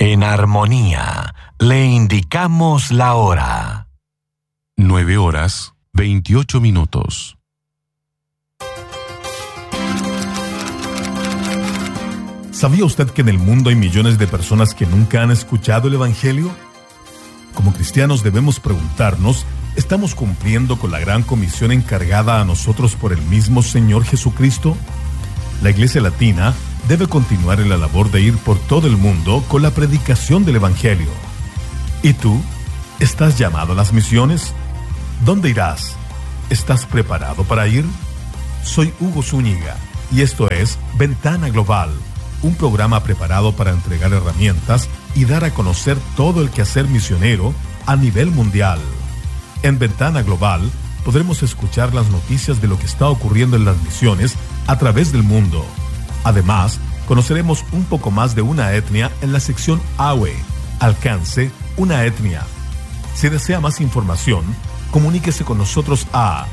En armonía, le indicamos la hora. 9:28. ¿Sabía usted que en el mundo hay millones de personas que nunca han escuchado el Evangelio? Como cristianos debemos preguntarnos, ¿estamos cumpliendo con la gran comisión encargada a nosotros por el mismo Señor Jesucristo? La Iglesia Latina debe continuar en la labor de ir por todo el mundo con la predicación del Evangelio. ¿Y tú? ¿Estás llamado a las misiones? ¿Dónde irás? ¿Estás preparado para ir? Soy Hugo Zúñiga y esto es Ventana Global, un programa preparado para entregar herramientas y dar a conocer todo el quehacer misionero a nivel mundial. En Ventana Global podremos escuchar las noticias de lo que está ocurriendo en las misiones a través del mundo. Además, conoceremos un poco más de una etnia en la sección AWE, Alcance una etnia. Si desea más información, comuníquese con nosotros a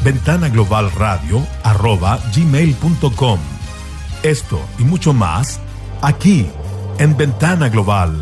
ventanaglobalradio@gmail.com. Esto y mucho más, aquí, en Ventana Global.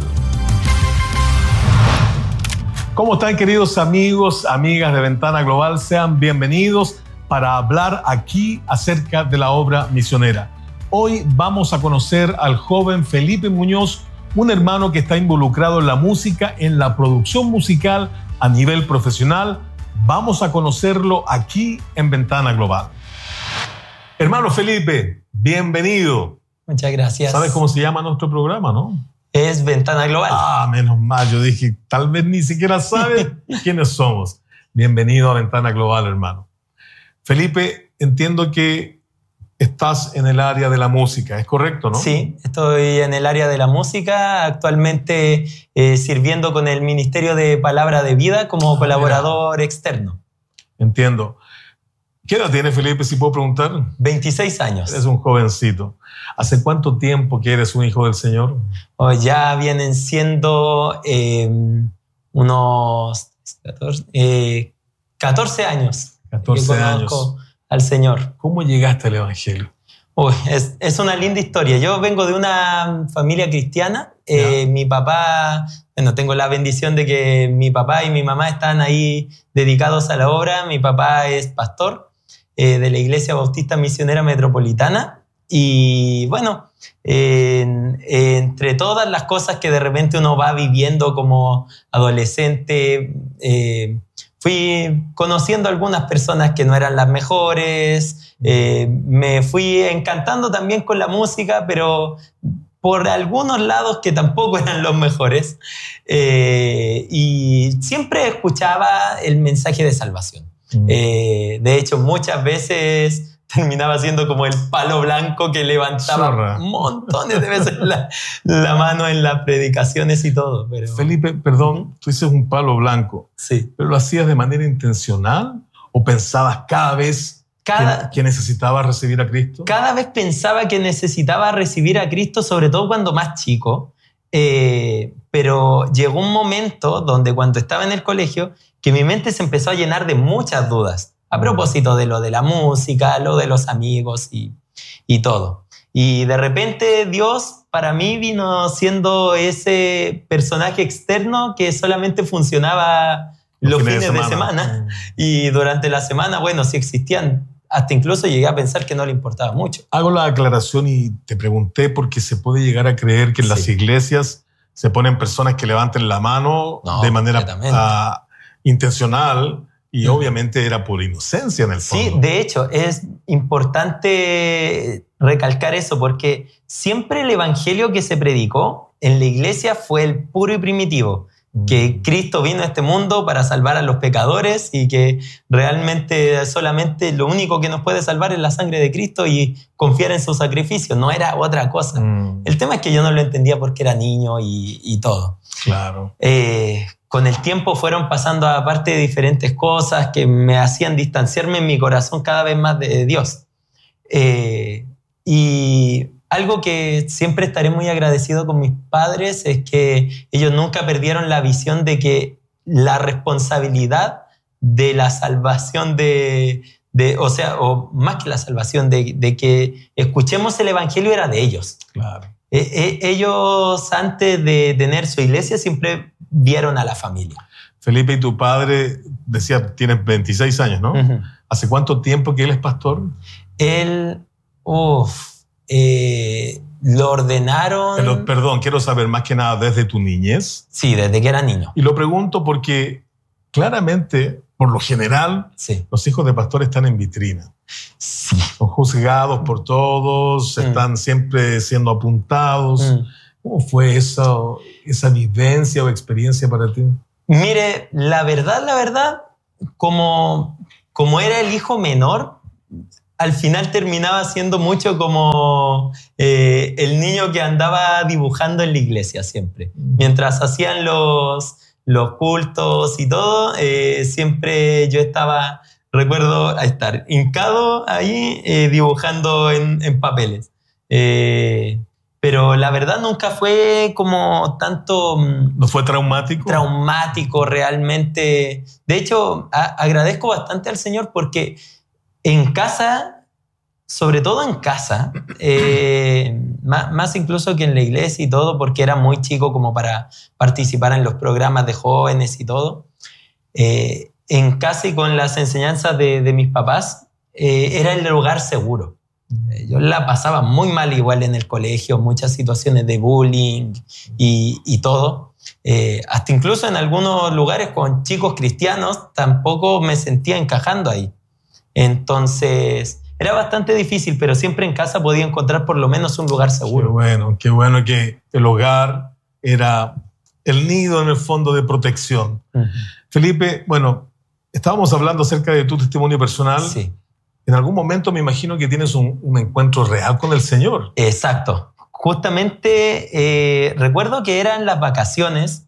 ¿Cómo están, queridos amigos, amigas de Ventana Global? Sean bienvenidos para hablar aquí acerca de la obra misionera. Hoy vamos a conocer al joven Felipe Muñoz, un hermano que está involucrado en la música, en la producción musical a nivel profesional. Vamos a conocerlo aquí en Ventana Global. Hermano Felipe, bienvenido. Muchas gracias. ¿Sabes cómo se llama nuestro programa, no? Es Ventana Global. Ah, menos mal. Yo dije, tal vez ni siquiera sabes quiénes somos. Bienvenido a Ventana Global, hermano. Felipe, entiendo que estás en el área de la música, ¿es correcto, no? Sí, estoy en el área de la música, actualmente sirviendo con el Ministerio de Palabra de Vida como colaborador externo. Entiendo. ¿Qué edad tiene Felipe, si puedo preguntar? 26 años. Eres un jovencito. ¿Hace cuánto tiempo que eres un hijo del Señor? Ya vienen siendo unos 14 años. 14 años. Al Señor. ¿Cómo llegaste al Evangelio? Es una linda historia. Yo vengo de una familia cristiana. Mi papá, tengo la bendición de que mi papá y mi mamá están ahí dedicados a la obra. Mi papá es pastor de la Iglesia Bautista Misionera Metropolitana. Y bueno, entre todas las cosas que de repente uno va viviendo como adolescente, fui conociendo algunas personas que no eran las mejores, me fui encantando también con la música, pero por algunos lados que tampoco eran los mejores, y siempre escuchaba el mensaje de salvación. De hecho, muchas veces terminaba siendo como el palo blanco que levantaba montones de veces la mano en las predicaciones y todo. Pero... Felipe, perdón, tú dices un palo blanco. Sí. ¿Pero lo hacías de manera intencional o pensabas cada vez que necesitabas recibir a Cristo? Cada vez pensaba que necesitaba recibir a Cristo, sobre todo cuando más chico. Pero llegó un momento donde cuando estaba en el colegio que mi mente se empezó a llenar de muchas dudas. A propósito de lo de la música, lo de los amigos y todo. Y de repente Dios para mí vino siendo ese personaje externo que solamente funcionaba los fines de semana. Y durante la semana, bueno, sí existían. Hasta incluso llegué a pensar que no le importaba mucho. Hago la aclaración y te pregunté porque se puede llegar a creer que en las iglesias se ponen personas que levanten la mano de manera intencional. Y obviamente era por inocencia en el fondo. Sí, de hecho, es importante recalcar eso porque siempre el evangelio que se predicó en la iglesia fue el puro y primitivo. Que Cristo vino a este mundo para salvar a los pecadores y que realmente solamente lo único que nos puede salvar es la sangre de Cristo y confiar en su sacrificio. No era otra cosa. El tema es que yo no lo entendía porque era niño y todo. Claro. Con el tiempo fueron pasando aparte de diferentes cosas que me hacían distanciarme en mi corazón cada vez más de Dios. Y algo que siempre estaré muy agradecido con mis padres es que ellos nunca perdieron la visión de que la responsabilidad de la salvación o más que la salvación, de que escuchemos el evangelio era de ellos. Claro. Ellos antes de tener su iglesia siempre vieron a la familia. Felipe, y tu padre, decía, tienes 26 años, ¿no? Uh-huh. ¿Hace cuánto tiempo que él es pastor? Él, lo ordenaron... Pero, perdón, quiero saber más que nada desde tu niñez. Sí, desde que era niño. Y lo pregunto porque claramente, por lo general, sí, los hijos de pastores están en vitrina. Sí. Son juzgados por todos, están siempre siendo apuntados. ¿Cómo fue esa vivencia o experiencia para ti? Mire, la verdad, como era el hijo menor, al final terminaba siendo mucho como el niño que andaba dibujando en la iglesia siempre. Mientras hacían los cultos y todo, siempre yo estaba, recuerdo estar hincado ahí dibujando en papeles. Pero la verdad nunca fue como tanto... ¿No fue traumático? Traumático realmente. De hecho, agradezco bastante al Señor porque en casa, sobre todo en casa, más incluso que en la iglesia y todo, porque era muy chico como para participar en los programas de jóvenes y todo, en casa y con las enseñanzas de mis papás, era el lugar seguro. Yo la pasaba muy mal igual en el colegio, muchas situaciones de bullying y todo. Hasta incluso en algunos lugares con chicos cristianos tampoco me sentía encajando ahí. Entonces era bastante difícil, pero siempre en casa podía encontrar por lo menos un lugar seguro. Qué bueno que el hogar era el nido en el fondo de protección. Uh-huh. Felipe, bueno, estábamos hablando acerca de tu testimonio personal. Sí. En algún momento me imagino que tienes un encuentro real con el Señor. Exacto. Justamente recuerdo que eran las vacaciones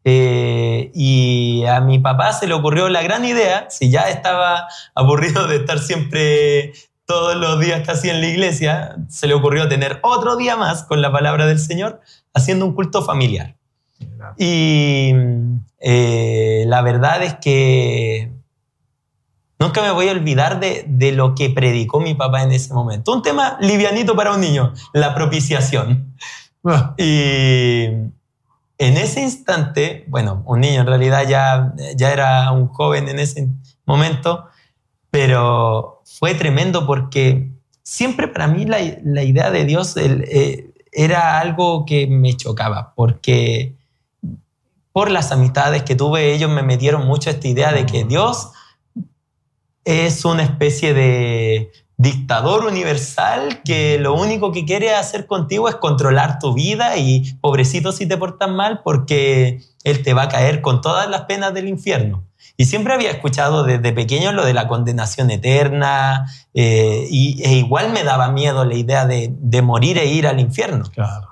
y a mi papá se le ocurrió la gran idea, si ya estaba aburrido de estar siempre todos los días casi en la iglesia, se le ocurrió tener otro día más con la palabra del Señor haciendo un culto familiar. Y la verdad es que nunca me voy a olvidar de lo que predicó mi papá en ese momento. Un tema livianito para un niño, la propiciación. Y en ese instante, bueno, un niño en realidad ya era un joven en ese momento, pero fue tremendo porque siempre para mí la idea de Dios era algo que me chocaba, porque por las amistades que tuve, ellos me metieron mucho esta idea de que Dios es una especie de dictador universal que lo único que quiere hacer contigo es controlar tu vida y pobrecito si te portas mal porque Él te va a caer con todas las penas del infierno. Y siempre había escuchado desde pequeño lo de la condenación eterna e igual me daba miedo la idea de morir e ir al infierno. Claro.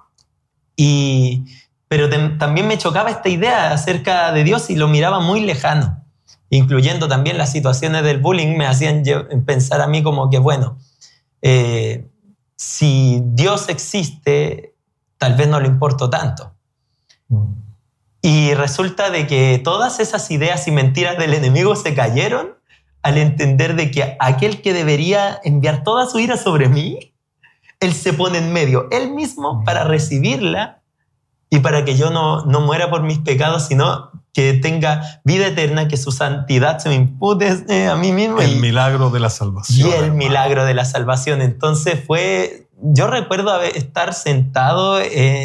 Pero también me chocaba esta idea acerca de Dios y lo miraba muy lejano. Incluyendo también las situaciones del bullying, me hacían pensar a mí como que, bueno, si Dios existe, tal vez no le importo tanto. Y resulta de que todas esas ideas y mentiras del enemigo se cayeron al entender de que aquel que debería enviar toda su ira sobre mí, Él se pone en medio, Él mismo, para recibirla y para que yo no muera por mis pecados, sino que tenga vida eterna, que su santidad se me impute a mí mismo. El milagro de la salvación. Y el milagro de la salvación. Entonces yo recuerdo estar sentado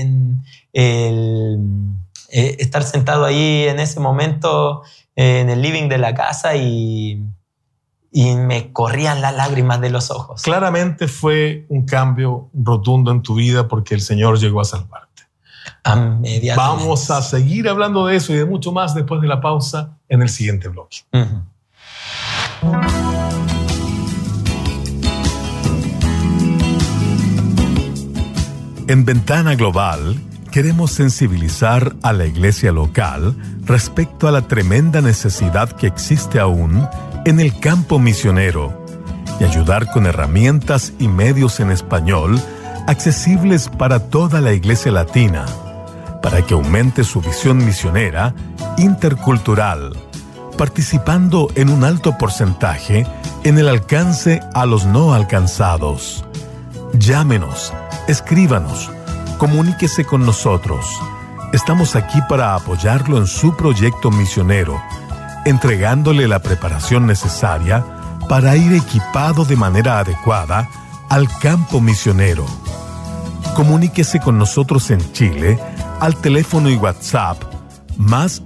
estar sentado ahí en ese momento en el living de la casa y me corrían las lágrimas de los ojos. Claramente fue un cambio rotundo en tu vida porque el Señor llegó a salvarte. Vamos a seguir hablando de eso y de mucho más después de la pausa en el siguiente bloque. Uh-huh. En Ventana Global queremos sensibilizar a la iglesia local respecto a la tremenda necesidad que existe aún en el campo misionero y ayudar con herramientas y medios en español accesibles para toda la iglesia latina, para que aumente su visión misionera intercultural, participando en un alto porcentaje en el alcance a los no alcanzados. Llámenos, escríbanos Comuníquese con nosotros. Estamos aquí para apoyarlo en su proyecto misionero, entregándole la preparación necesaria para ir equipado de manera adecuada al campo misionero. Comuníquese con nosotros en Chile al teléfono y WhatsApp más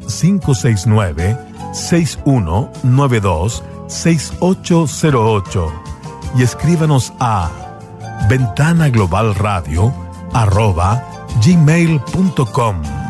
569-6192-6808 y escríbanos a ventanaglobalradio@gmail.com.